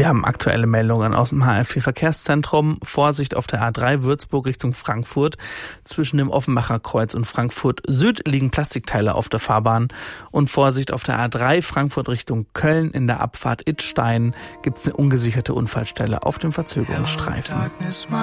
Wir haben aktuelle Meldungen aus dem HR4-Verkehrszentrum. Vorsicht auf der A3 Würzburg Richtung Frankfurt. Zwischen dem Offenbacher Kreuz und Frankfurt Süd liegen Plastikteile auf der Fahrbahn. Und Vorsicht auf der A3 Frankfurt Richtung Köln. In der Abfahrt Idstein gibt es eine ungesicherte Unfallstelle auf dem Verzögerungsstreifen.